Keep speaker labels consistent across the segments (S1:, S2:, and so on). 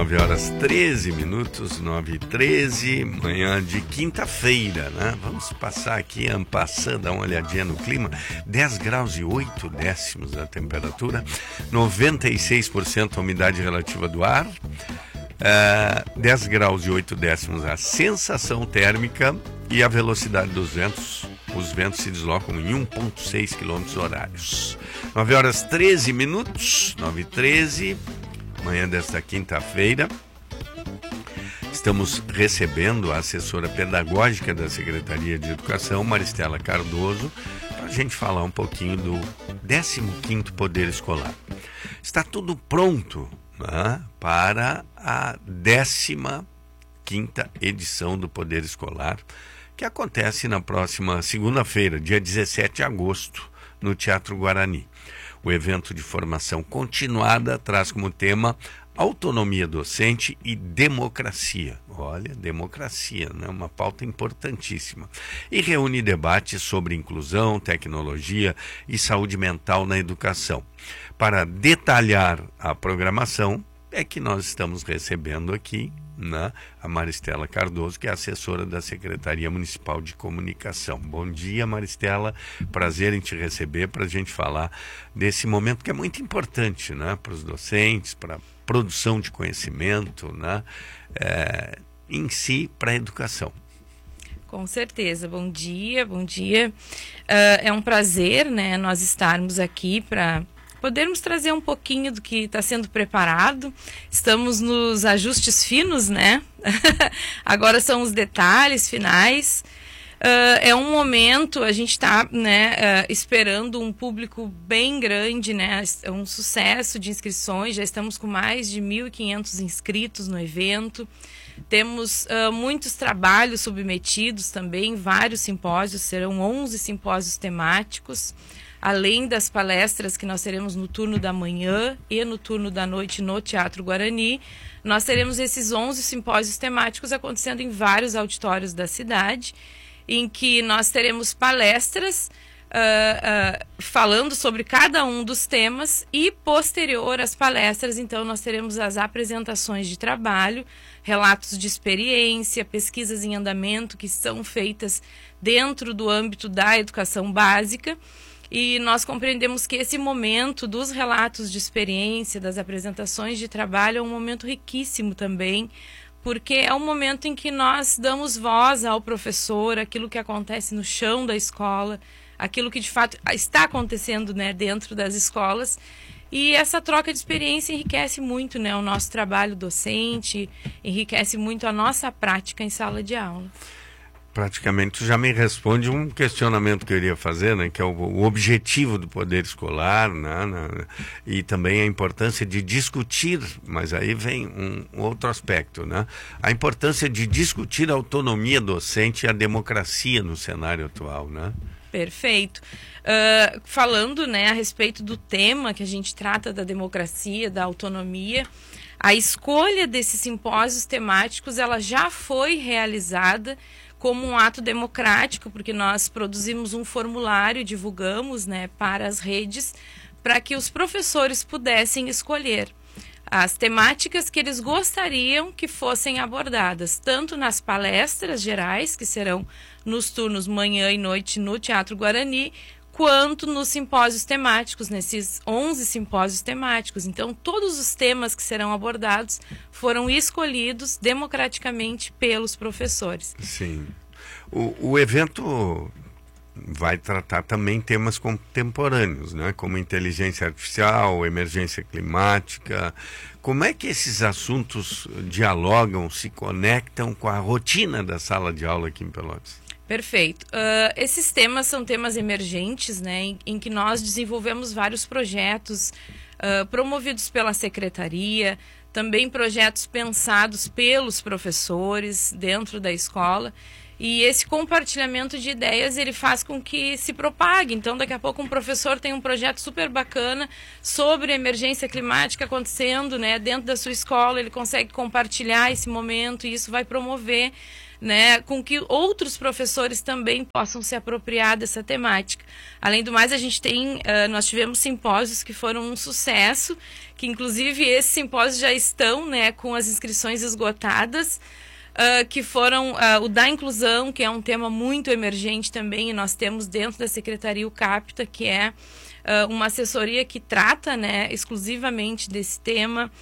S1: 9 horas 13 minutos, 9h13, manhã de quinta-feira, né? Vamos passar aqui, passando, dar uma olhadinha no clima. 10 graus e 8 décimos a temperatura, 96% a umidade relativa do ar, 10 graus e 8 décimos a sensação térmica e a velocidade dos ventos. Os ventos se deslocam em 1,6 km horários. 9 horas 13 minutos, 9h13, manhã desta quinta-feira. Estamos recebendo a assessora pedagógica da Secretaria de Educação, Maristela Cardoso, para a gente falar um pouquinho do 15º Poder Escolar. Está tudo pronto, né, para a 15ª edição do Poder Escolar, que acontece na próxima segunda-feira, dia 17 de agosto, no Teatro Guarani. O evento de formação continuada traz como tema autonomia docente e democracia. Olha, democracia, né? Uma pauta importantíssima. E reúne debates sobre inclusão, tecnologia e saúde mental na educação. Para detalhar a programação, é que nós estamos recebendo aqui, né, a Maristela Cardoso, que é assessora da Secretaria Municipal de Comunicação. Bom dia, Maristela, prazer em te receber para a gente falar desse momento que é muito importante, né, para os docentes, para a produção de conhecimento, né, em si, para a educação.
S2: Com certeza, bom dia, bom dia. É um prazer, né, nós estarmos aqui para podermos trazer um pouquinho do que está sendo preparado. Estamos nos ajustes finos, né? Agora são os detalhes finais. É um momento, a gente está, né, esperando um público bem grande, né? É um sucesso de inscrições, já estamos com mais de 1.500 inscritos no evento. Temos muitos trabalhos submetidos também, vários simpósios, serão 11 simpósios temáticos. Além das palestras que nós teremos no turno da manhã e no turno da noite no Teatro Guarani, nós teremos esses 11 simpósios temáticos acontecendo em vários auditórios da cidade, em que nós teremos palestras falando sobre cada um dos temas e, posterior às palestras, então, nós teremos as apresentações de trabalho, relatos de experiência, pesquisas em andamento que são feitas dentro do âmbito da educação básica. E nós compreendemos que esse momento dos relatos de experiência, das apresentações de trabalho, é um momento riquíssimo também, porque é um momento em que nós damos voz ao professor, aquilo que acontece no chão da escola, aquilo que de fato está acontecendo, né, dentro das escolas. E essa troca de experiência enriquece muito, né, o nosso trabalho docente, enriquece muito a nossa prática em sala de aula.
S1: Praticamente tu já me responde um questionamento que eu iria fazer, né, que é o objetivo do poder escolar, né, e também a importância de discutir, mas aí vem um outro aspecto, né, a importância de discutir a autonomia docente e a democracia no cenário atual, né?
S2: Perfeito. Falando, né, a respeito do tema que a gente trata da democracia, da autonomia, a escolha desses simpósios temáticos, ela já foi realizada como um ato democrático, porque nós produzimos um formulário, divulgamos, né, para as redes, para que os professores pudessem escolher as temáticas que eles gostariam que fossem abordadas, tanto nas palestras gerais, que serão nos turnos manhã e noite no Teatro Guarani, quanto nos simpósios temáticos, nesses 11 simpósios temáticos. Então, todos os temas que serão abordados foram escolhidos democraticamente pelos professores.
S1: Sim. O evento vai tratar também temas contemporâneos, né? Como inteligência artificial, emergência climática. Como é que esses assuntos dialogam, se conectam com a rotina da sala de aula aqui em Pelotas?
S2: Perfeito. Esses temas são temas emergentes, né, em que nós desenvolvemos vários projetos promovidos pela Secretaria, também projetos pensados pelos professores dentro da escola. E esse compartilhamento de ideias, ele faz com que se propague. Então, daqui a pouco um professor tem um projeto super bacana sobre a emergência climática acontecendo, né, dentro da sua escola, ele consegue compartilhar esse momento e isso vai promover né, com que outros professores também possam se apropriar dessa temática. Além do mais, a gente nós tivemos simpósios que foram um sucesso, que inclusive esses simpósios já estão, né, com as inscrições esgotadas, que foram o da inclusão, que é um tema muito emergente também, e nós temos dentro da Secretaria o CAPTA, que é uma assessoria que trata, né, exclusivamente desse tema.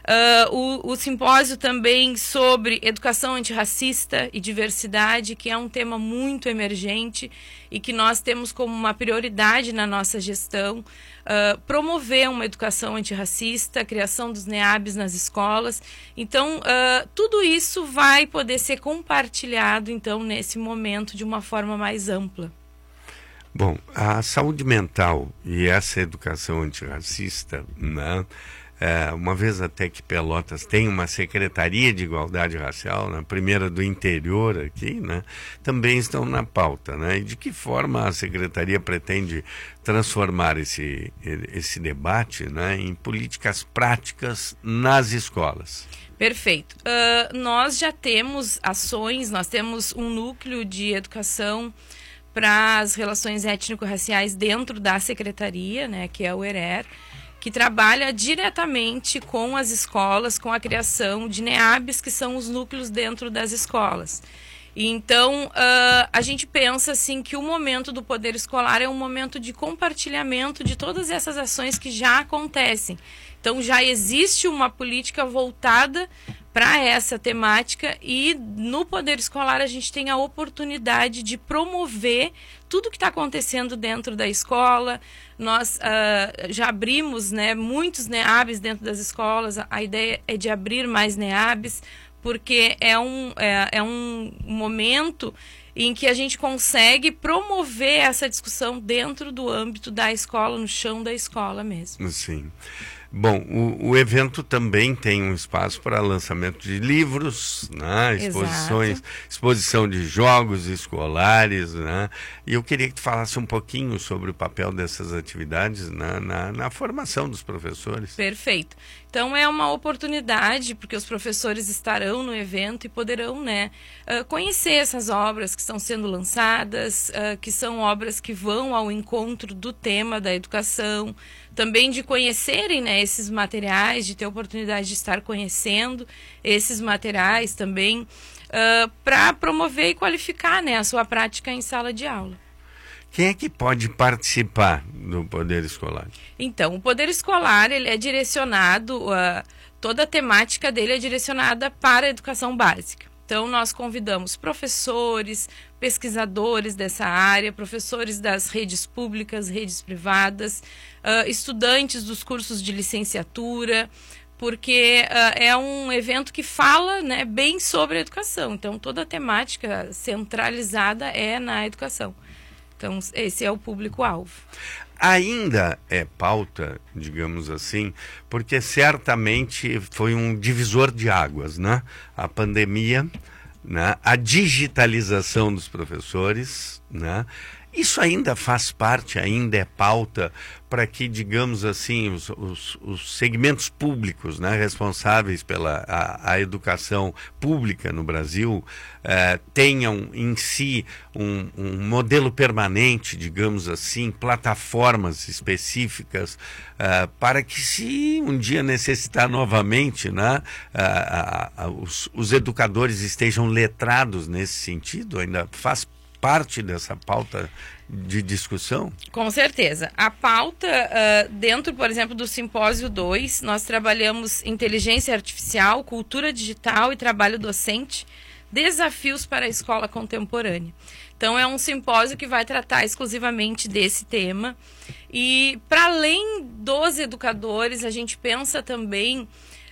S2: O simpósio também sobre educação antirracista e diversidade, que é um tema muito emergente e que nós temos como uma prioridade na nossa gestão, promover uma educação antirracista, a criação dos NEABs nas escolas. Então, tudo isso vai poder ser compartilhado, então, nesse momento de uma forma mais ampla.
S1: Bom, a saúde mental e essa educação antirracista, né? Uma vez até que Pelotas tem uma Secretaria de Igualdade Racial, na primeira do interior aqui, né, também estão na pauta, né? E de que forma a Secretaria pretende transformar esse debate, né, em políticas práticas nas escolas?
S2: Perfeito. Nós já temos ações, nós temos um núcleo de educação para as relações étnico-raciais dentro da Secretaria, né, que é o ERER, que trabalha diretamente com as escolas, com a criação de NEABs, que são os núcleos dentro das escolas. E então, a gente pensa assim, que o momento do poder escolar é um momento de compartilhamento de todas essas ações que já acontecem. Então, já existe uma política voltada para essa temática e no poder escolar a gente tem a oportunidade de promover tudo que está acontecendo dentro da escola. Nós já abrimos, né, muitos NEABs dentro das escolas. A ideia é de abrir mais NEABs, porque é um momento em que a gente consegue promover essa discussão dentro do âmbito da escola, no chão da escola mesmo.
S1: Sim. Bom, o evento também tem um espaço para lançamento de livros, né? Exposição de jogos escolares, né? E eu queria que tu falasse um pouquinho sobre o papel dessas atividades na formação dos professores.
S2: Perfeito. Então é uma oportunidade, porque os professores estarão no evento e poderão, né, conhecer essas obras que estão sendo lançadas, que são obras que vão ao encontro do tema da educação, também de conhecerem, né, esses materiais, de ter a oportunidade de estar conhecendo esses materiais também, para promover e qualificar, né, a sua prática em sala de aula.
S1: Quem é que pode participar do poder escolar?
S2: Então, o poder escolar, ele é direcionado, toda a temática dele é direcionada para a educação básica. Então, nós convidamos professores, pesquisadores dessa área, professores das redes públicas, redes privadas, estudantes dos cursos de licenciatura, porque é um evento que fala, né, bem sobre a educação. Então, toda a temática centralizada é na educação. Então, esse é o público-alvo.
S1: Ainda é pauta, digamos assim, porque certamente foi um divisor de águas, né? A pandemia, né? A digitalização dos professores, né? Isso ainda faz parte, ainda é pauta para que, digamos assim, os segmentos públicos, né, responsáveis pela a educação pública no Brasil tenham em si um modelo permanente, digamos assim, plataformas específicas para que, se um dia necessitar novamente, né, os educadores estejam letrados nesse sentido. Ainda faz parte dessa pauta de discussão?
S2: Com certeza. A pauta, dentro, por exemplo, do Simpósio 2, nós trabalhamos inteligência artificial, cultura digital e trabalho docente, desafios para a escola contemporânea. Então, é um simpósio que vai tratar exclusivamente desse tema. E, para além dos educadores, a gente pensa também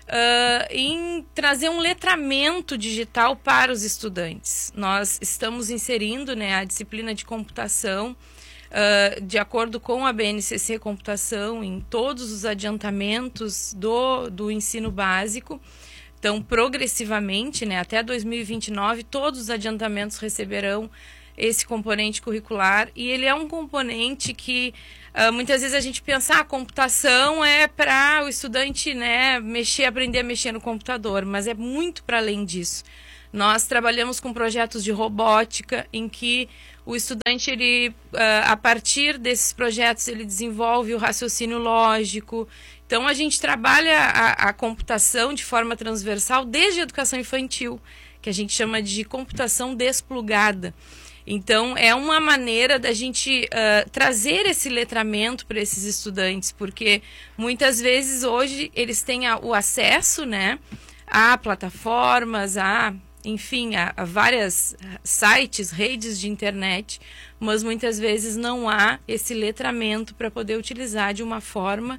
S2: em trazer um letramento digital para os estudantes. Nós estamos inserindo, né, a disciplina de computação, de acordo com a BNCC Computação, em todos os adiantamentos do ensino básico. Então, progressivamente, né, até 2029, todos os adiantamentos receberão esse componente curricular, e ele é um componente que muitas vezes a gente pensa, a computação é para o estudante, né, aprender a mexer no computador, mas é muito para além disso. Nós trabalhamos com projetos de robótica, em que o estudante, ele, a partir desses projetos, ele desenvolve o raciocínio lógico. Então, a gente trabalha a computação de forma transversal desde a educação infantil, que a gente chama de computação desplugada. Então, é uma maneira da gente trazer esse letramento para esses estudantes, porque muitas vezes hoje eles têm o acesso, né, a plataformas, enfim, a várias sites, redes de internet, mas muitas vezes não há esse letramento para poder utilizar de uma forma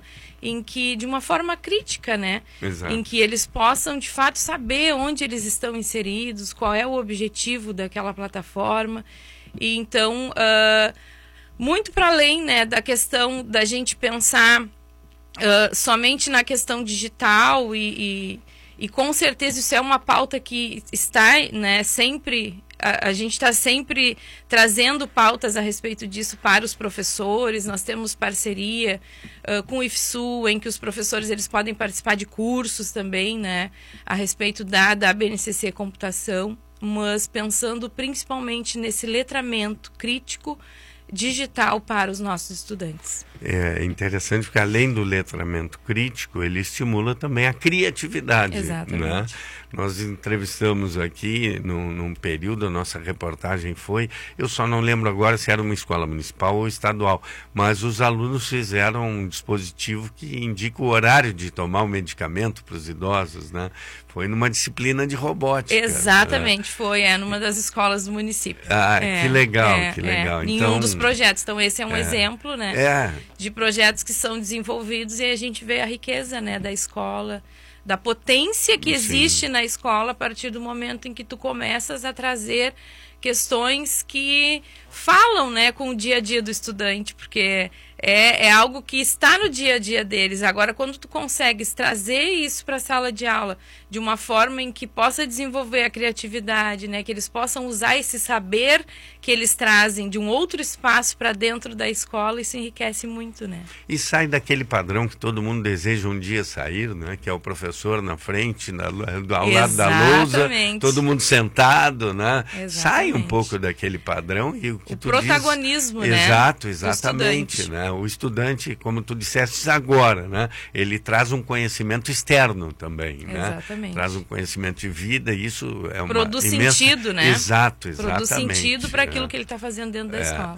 S2: crítica, né?
S1: Exato.
S2: Em que eles possam, de fato, saber onde eles estão inseridos, qual é o objetivo daquela plataforma. E então, muito para além, né, da questão da gente pensar somente na questão digital e com certeza isso é uma pauta que está, né, sempre, a gente está sempre trazendo pautas a respeito disso para os professores. Nós temos parceria com o IFSU, em que os professores eles podem participar de cursos também, né, a respeito da BNCC Computação, mas pensando principalmente nesse letramento crítico digital para os nossos estudantes.
S1: É interessante porque, além do letramento crítico, ele estimula também a criatividade.
S2: Exatamente.
S1: Né? Nós entrevistamos aqui, num período, a nossa reportagem foi, eu só não lembro agora se era uma escola municipal ou estadual, mas os alunos fizeram um dispositivo que indica o horário de tomar o medicamento para os idosos, né? Foi numa disciplina de robótica.
S2: Exatamente, foi numa das escolas do município.
S1: Que legal, que legal.
S2: Em
S1: então,
S2: um dos projetos. Então, esse é um exemplo, né, de projetos que são desenvolvidos, e a gente vê a riqueza, né, da escola, da potência que existe na escola a partir do momento em que tu começas a trazer questões que falam, né, com o dia a dia do estudante, porque é algo que está no dia a dia deles. Agora, quando tu consegues trazer isso para a sala de aula de uma forma em que possa desenvolver a criatividade, né, que eles possam usar esse saber que eles trazem de um outro espaço para dentro da escola, isso enriquece muito, né?
S1: E sai daquele padrão que todo mundo deseja um dia sair, né, que é o professor na frente, ao lado da lousa, todo mundo sentado, né? Sai um pouco daquele padrão e o que tu
S2: protagonismo,
S1: diz,
S2: né?
S1: Exato, exatamente, né? O estudante, como tu disseste agora, né? Ele traz um conhecimento externo também, né?
S2: Exatamente.
S1: Traz um conhecimento de vida, e isso é uma
S2: produz
S1: imensa...
S2: sentido, né?
S1: Exato, exatamente.
S2: Produz sentido para aquilo que ele está fazendo dentro da escola.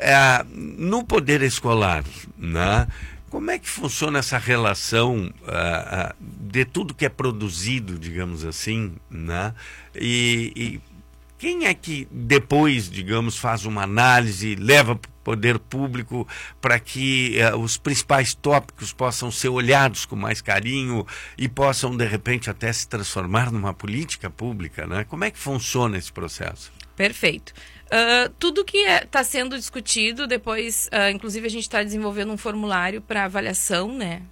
S1: No poder escolar, né? Como é que funciona essa relação de tudo que é produzido, digamos assim, né? E quem é que depois, digamos, faz uma análise, leva para o poder público para que os principais tópicos possam ser olhados com mais carinho e possam, de repente, até se transformar numa política pública, né? Como é que funciona esse processo?
S2: Perfeito. Tudo que está sendo discutido, depois, inclusive a gente está desenvolvendo um formulário para avaliação, né,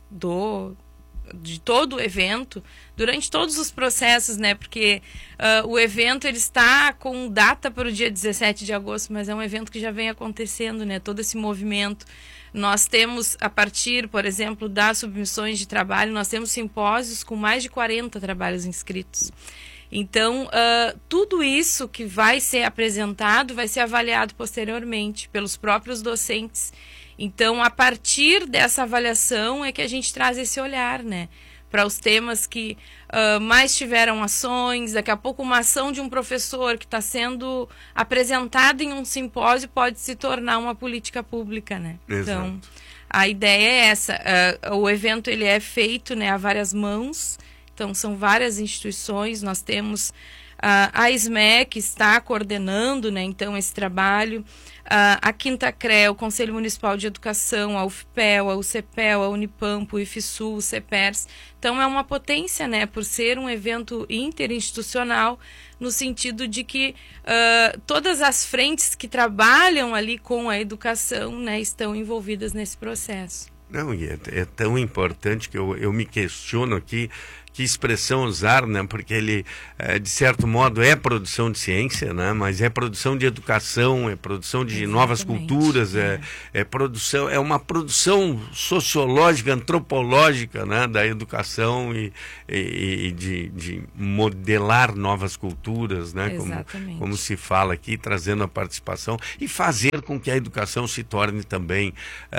S2: de todo o evento, durante todos os processos, né, porque o evento ele está com data para o dia 17 de agosto, mas é um evento que já vem acontecendo, né, todo esse movimento. Nós temos, a partir, por exemplo, das submissões de trabalho, nós temos simpósios com mais de 40 trabalhos inscritos. Então, tudo isso que vai ser apresentado vai ser avaliado posteriormente pelos próprios docentes. Então, a partir dessa avaliação é que a gente traz esse olhar, né, para os temas que mais tiveram ações. Daqui a pouco, uma ação de um professor que está sendo apresentada em um simpósio pode se tornar uma política pública, né?
S1: Exato.
S2: Então, a ideia é essa. O evento ele é feito, né, a várias mãos. Então, são várias instituições. Nós temos a SME, que está coordenando, né, então, esse trabalho. A Quintacre, o Conselho Municipal de Educação, a UFPEL, a UCPEL, a Unipampo, o IFSU, o CEPERS. Então, é uma potência, né, por ser um evento interinstitucional, no sentido de que todas as frentes que trabalham ali com a educação, né, estão envolvidas nesse processo.
S1: Não, e é tão importante que eu me questiono aqui que expressão usar, né? Porque ele, de certo modo, é produção de ciência, né? Mas é produção de educação, é produção de novas culturas, é uma produção sociológica, antropológica, né? Da educação e de modelar novas culturas, né? Como se fala aqui, trazendo a participação e fazer com que a educação se torne também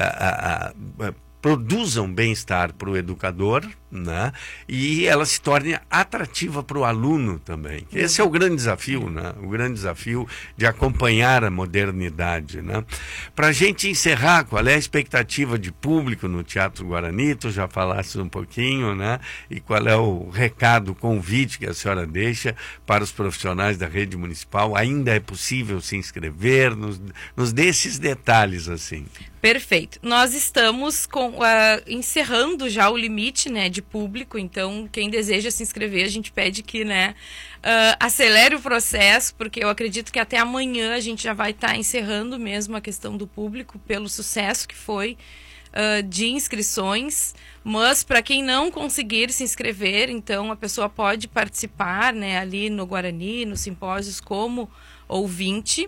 S1: produza um bem-estar para o educador, né? E ela se torne atrativa para o aluno também. Esse é o grande desafio, né? O grande desafio de acompanhar a modernidade, né? Para a gente encerrar, qual é a expectativa de público no Teatro Guarani? Tu já falaste um pouquinho, né? E qual é o recado, o convite que a senhora deixa para os profissionais da rede municipal? Ainda é possível se inscrever? Nos dê esses detalhes, assim.
S2: Perfeito. Nós estamos encerrando já o limite, né, de público, então quem deseja se inscrever, a gente pede que, né, acelere o processo, porque eu acredito que até amanhã a gente já vai estar encerrando mesmo a questão do público, pelo sucesso que foi de inscrições, mas para quem não conseguir se inscrever, então a pessoa pode participar, né, ali no Guarani, nos simpósios como ouvinte,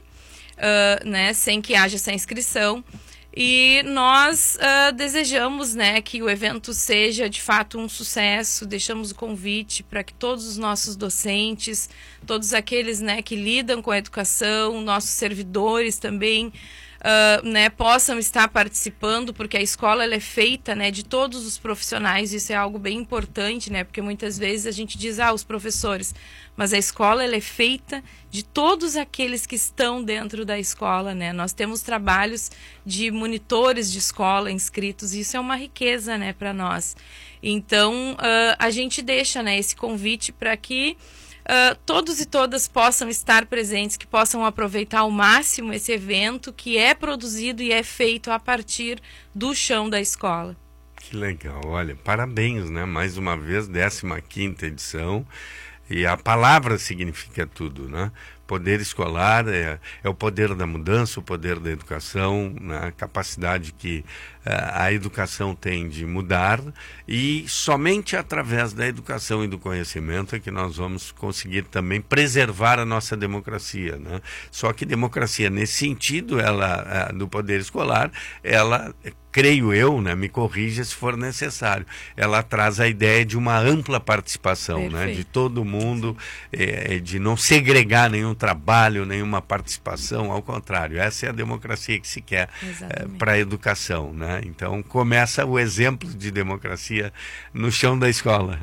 S2: né, sem que haja essa inscrição. E nós desejamos, né, que o evento seja de fato um sucesso. Deixamos o convite para que todos os nossos docentes, todos aqueles, né, que lidam com a educação, nossos servidores também, né, possam estar participando, porque a escola ela é feita, né, de todos os profissionais. Isso é algo bem importante, né, porque muitas vezes a gente diz, os professores, mas a escola ela é feita de todos aqueles que estão dentro da escola, né. Nós temos trabalhos de monitores de escola inscritos, e isso é uma riqueza, né, para nós. Então, a gente deixa, né, esse convite para que todos e todas possam estar presentes, que possam aproveitar ao máximo esse evento que é produzido e é feito a partir do chão da escola.
S1: Que legal, olha, parabéns, né? Mais uma vez, 15ª edição, e a palavra significa tudo, né? Poder escolar é o poder da mudança, o poder da educação, né? A capacidade que a educação tem de mudar, e somente através da educação e do conhecimento é que nós vamos conseguir também preservar a nossa democracia, né? Só que democracia, nesse sentido, ela do poder escolar, ela, creio eu, né, me corrija se for necessário, ela traz a ideia de uma ampla participação, né, de todo mundo, de não segregar nenhum trabalho, nenhuma participação, ao contrário, essa é a democracia que se quer para a educação, né? Então começa o exemplo de democracia no chão da escola.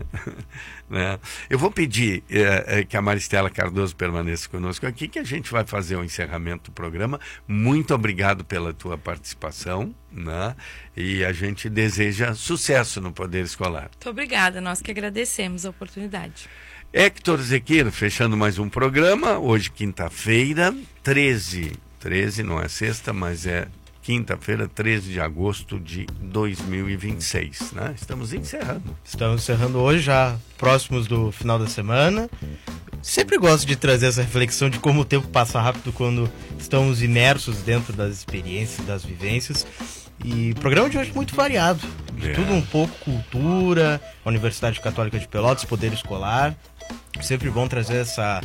S1: Né? Eu vou pedir que a Maristela Cardoso permaneça conosco aqui, que a gente vai fazer o encerramento do programa. Muito obrigado pela tua participação, né? E a gente deseja sucesso no Poder Escolar.
S2: Muito obrigada, nós que agradecemos a oportunidade.
S1: Hector Zequeiro, fechando mais um programa, hoje quinta-feira, 13, não é sexta, mas é quinta-feira, 13 de agosto de 2026, né? Estamos encerrando
S3: hoje, já próximos do final da semana. Sempre gosto de trazer essa reflexão de como o tempo passa rápido quando estamos imersos dentro das experiências, das vivências. E o programa de hoje é muito variado, de tudo um pouco, cultura, Universidade Católica de Pelotas, poder escolar. Sempre bom trazer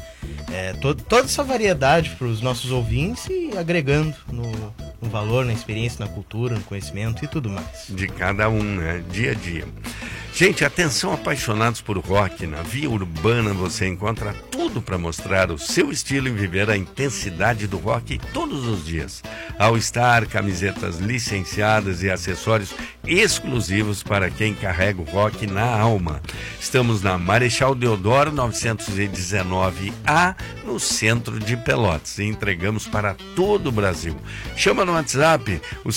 S3: toda essa variedade para os nossos ouvintes e agregando no valor, na experiência, na cultura, no conhecimento e tudo mais.
S1: De cada um, né? Dia a dia. Gente, atenção apaixonados por rock, na Via Urbana você encontra tudo para mostrar o seu estilo e viver a intensidade do rock todos os dias. All Star, camisetas licenciadas e acessórios exclusivos para quem carrega o rock na alma. Estamos na Marechal Deodoro 919A, no centro de Pelotas, e entregamos para todo o Brasil. Chama no WhatsApp o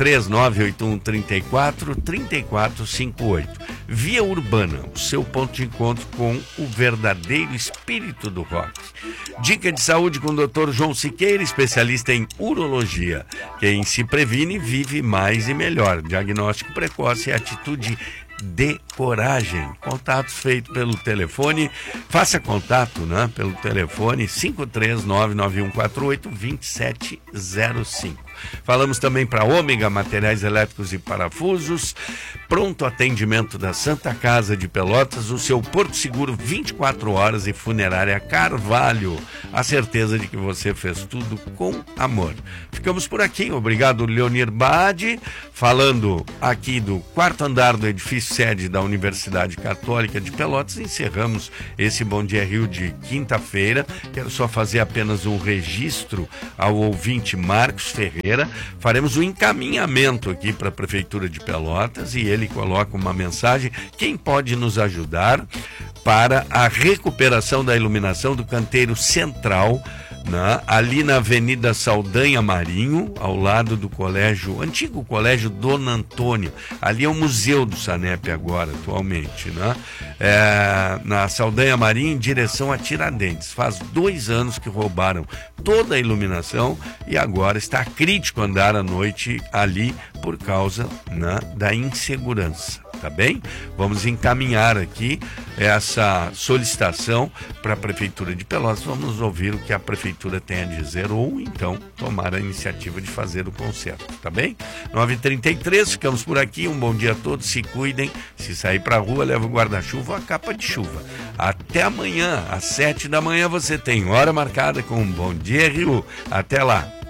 S1: 53981343458. Via Urbana, o seu ponto de encontro com o verdadeiro espírito do rock. Dica de saúde com o Dr. João Siqueira, especialista em urologia. Quem se previne vive mais e melhor. Diagnóstico precoce e atitude de coragem. Contatos feitos pelo telefone, faça contato, né, pelo telefone 53991482705. Falamos também para Ômega Materiais Elétricos e Parafusos, pronto atendimento da Santa Casa de Pelotas, o seu Porto Seguro 24 horas e Funerária Carvalho. A certeza de que você fez tudo com amor. Ficamos por aqui. Obrigado, Leonir Bade, falando aqui do 4º andar do edifício sede da Universidade Católica de Pelotas. Encerramos esse Bom Dia Rio de quinta-feira. Quero só fazer apenas um registro ao ouvinte Marcos Ferreira. Faremos um encaminhamento aqui para a Prefeitura de Pelotas e ele coloca uma mensagem. Quem pode nos ajudar para a recuperação da iluminação do canteiro central, ali na Avenida Saldanha Marinho, ao lado do antigo colégio Dona Antônio. Ali é o Museu do Sanep agora, atualmente, na Saldanha Marinho, em direção a Tiradentes. Faz 2 anos que roubaram toda a iluminação e agora está crítico andar à noite ali por causa da insegurança. Tá bem? Vamos encaminhar aqui essa solicitação para a Prefeitura de Pelotas. Vamos ouvir o que a Prefeitura tem a dizer ou então tomar a iniciativa de fazer o conserto, tá bem? 9h33, ficamos por aqui. Um bom dia a todos, se cuidem. Se sair para a rua, leva o guarda-chuva ou a capa de chuva. Até amanhã, às 7 da manhã, você tem hora marcada com um Bom Dia Rio. Até lá!